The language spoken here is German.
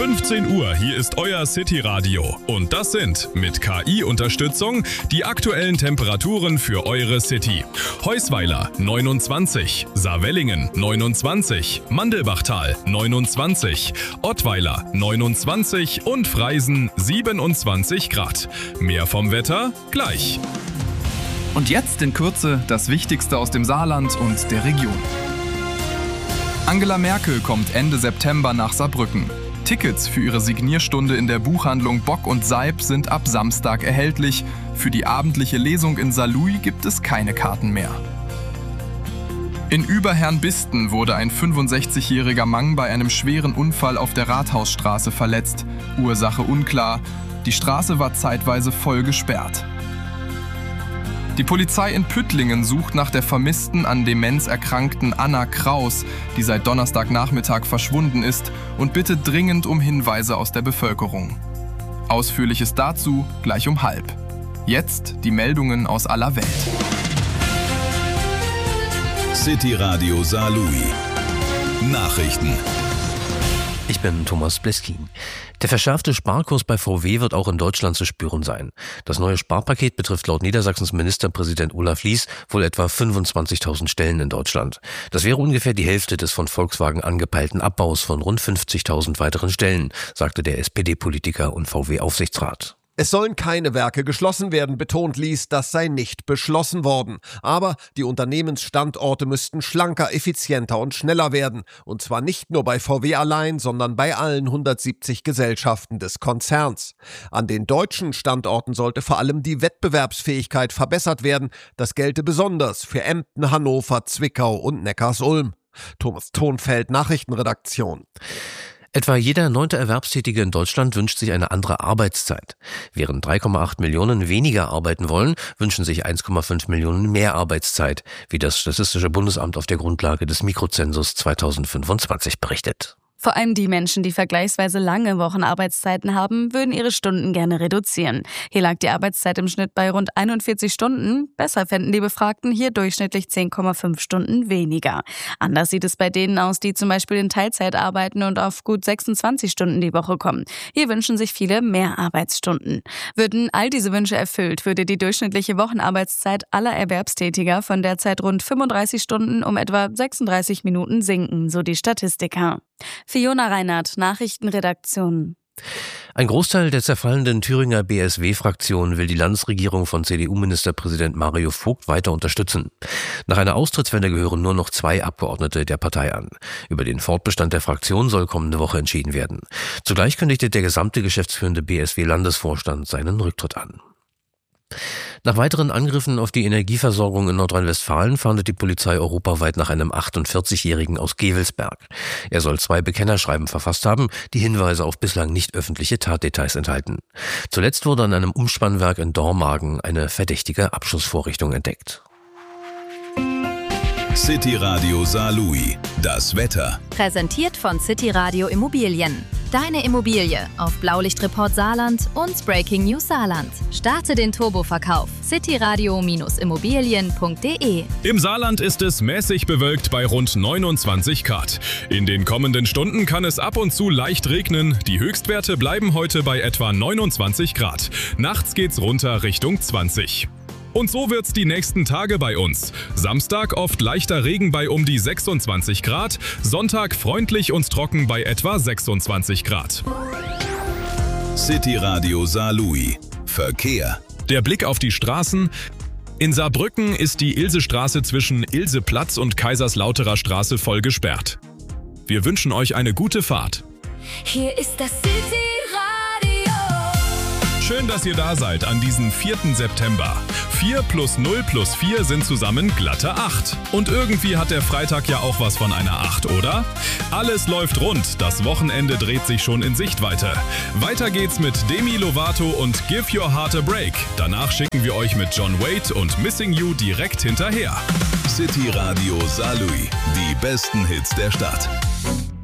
15 Uhr, hier ist euer City Radio. Und das sind mit KI-Unterstützung die aktuellen Temperaturen für eure City. Heusweiler 29, Saarwellingen 29, Mandelbachtal 29, Ottweiler 29 und Freisen 27 Grad. Mehr vom Wetter gleich. Und jetzt in Kürze das Wichtigste aus dem Saarland und der Region. Angela Merkel kommt Ende September nach Saarbrücken. Tickets für ihre Signierstunde in der Buchhandlung Bock und Seib sind ab Samstag erhältlich. Für die abendliche Lesung in Saarlouis gibt es keine Karten mehr. In Überherrnbisten wurde ein 65-jähriger Mann bei einem schweren Unfall auf der Rathausstraße verletzt. Ursache unklar. Die Straße war zeitweise voll gesperrt. Die Polizei in Püttlingen sucht nach der vermissten, an Demenz erkrankten Anna Kraus, die seit Donnerstagnachmittag verschwunden ist, und bittet dringend um Hinweise aus der Bevölkerung. Ausführliches dazu gleich um 12:30. Jetzt die Meldungen aus aller Welt. City Radio Saarlouis. Nachrichten. Ich bin Thomas Bleskin. Der verschärfte Sparkurs bei VW wird auch in Deutschland zu spüren sein. Das neue Sparpaket betrifft laut Niedersachsens Ministerpräsident Olaf Lies wohl etwa 25.000 Stellen in Deutschland. Das wäre ungefähr die Hälfte des von Volkswagen angepeilten Abbaus von rund 50.000 weiteren Stellen, sagte der SPD-Politiker und VW-Aufsichtsrat. Es sollen keine Werke geschlossen werden, betont Lies, das sei nicht beschlossen worden. Aber die Unternehmensstandorte müssten schlanker, effizienter und schneller werden. Und zwar nicht nur bei VW allein, sondern bei allen 170 Gesellschaften des Konzerns. An den deutschen Standorten sollte vor allem die Wettbewerbsfähigkeit verbessert werden. Das gelte besonders für Emden, Hannover, Zwickau und Neckarsulm. Thomas Thonfeld, Nachrichtenredaktion. Etwa jeder 9. Erwerbstätige in Deutschland wünscht sich eine andere Arbeitszeit. Während 3,8 Millionen weniger arbeiten wollen, wünschen sich 1,5 Millionen mehr Arbeitszeit, wie das Statistische Bundesamt auf der Grundlage des Mikrozensus 2025 berichtet. Vor allem die Menschen, die vergleichsweise lange Wochenarbeitszeiten haben, würden ihre Stunden gerne reduzieren. Hier lag die Arbeitszeit im Schnitt bei rund 41 Stunden. Besser fänden die Befragten hier durchschnittlich 10,5 Stunden weniger. Anders sieht es bei denen aus, die zum Beispiel in Teilzeit arbeiten und auf gut 26 Stunden die Woche kommen. Hier wünschen sich viele mehr Arbeitsstunden. Würden all diese Wünsche erfüllt, würde die durchschnittliche Wochenarbeitszeit aller Erwerbstätiger von derzeit rund 35 Stunden um etwa 36 Minuten sinken, so die Statistiker. Fiona Reinhardt, Nachrichtenredaktion. Ein Großteil der zerfallenden Thüringer BSW-Fraktion will die Landesregierung von CDU-Ministerpräsident Mario Vogt weiter unterstützen. Nach einer Austrittswende gehören nur noch 2 Abgeordnete der Partei an. Über den Fortbestand der Fraktion soll kommende Woche entschieden werden. Zugleich kündigte der gesamte geschäftsführende BSW-Landesvorstand seinen Rücktritt an. Nach weiteren Angriffen auf die Energieversorgung in Nordrhein-Westfalen fahndet die Polizei europaweit nach einem 48-Jährigen aus Gevelsberg. Er soll 2 Bekennerschreiben verfasst haben, die Hinweise auf bislang nicht öffentliche Tatdetails enthalten. Zuletzt wurde an einem Umspannwerk in Dormagen eine verdächtige Abschussvorrichtung entdeckt. City Radio Saarlouis. Das Wetter. Präsentiert von City Radio Immobilien. Deine Immobilie auf Blaulichtreport Saarland und Breaking News Saarland. Starte den Turboverkauf. cityradio-immobilien.de. Im Saarland ist es mäßig bewölkt bei rund 29 Grad. In den kommenden Stunden kann es ab und zu leicht regnen. Die Höchstwerte bleiben heute bei etwa 29 Grad. Nachts geht's runter Richtung 20. Und so wird's die nächsten Tage bei uns. Samstag oft leichter Regen bei um die 26 Grad, Sonntag freundlich und trocken bei etwa 26 Grad. City Radio Saarlouis. Verkehr. Der Blick auf die Straßen. In Saarbrücken ist die Ilsestraße zwischen Ilseplatz und Kaiserslauterer Straße voll gesperrt. Wir wünschen euch eine gute Fahrt. Hier ist das City Radio. Schön, dass ihr da seid an diesem 4. September. 4 plus 0 plus 4 sind zusammen glatte 8. Und irgendwie hat der Freitag ja auch was von einer 8, oder? Alles läuft rund, das Wochenende dreht sich schon in Sichtweite. Weiter geht's mit Demi Lovato und Give Your Heart a Break. Danach schicken wir euch mit John Waite und Missing You direkt hinterher. City Radio Saarlouis. Die besten Hits der Stadt.